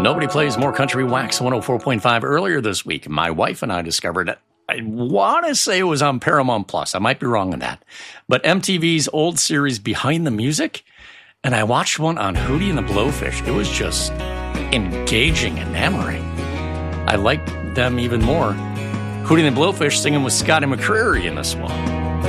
Nobody plays more country. Wax 104.5 earlier this week. My wife and I discovered it. I want to say it was on Paramount Plus. I might be wrong on that. But MTV's old series Behind the Music, and I watched one on Hootie and the Blowfish. It was just engaging, enamoring. I liked them even more. Hootie and the Blowfish singing with Scotty McCreery in this one.